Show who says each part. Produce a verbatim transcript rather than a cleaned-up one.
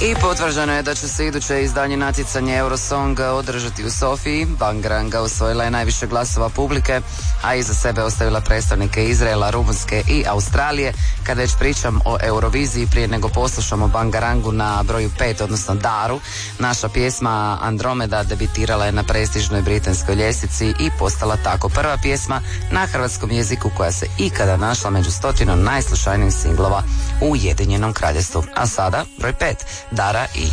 Speaker 1: I potvrđeno je da će se iduće izdanje natjecanje Eurosong održati u Sofiji. Bangaranga osvojila je najviše glasova publike, a iza sebe ostavila predstavnike Izraela, Rumunjske i Australije. Kada već pričam o Euroviziji, prije nego poslušamo Bangarangu na broju pet, odnosno Daru, naša pjesma Andromeda debitirala je na prestižnoj britanskoj ljestvici i postala tako prva pjesma na hrvatskom jeziku koja se ikada našla među stotinom najslušanijih singlova u Ujedinjenom Kraljevstvu. A sada broj pet, Dara i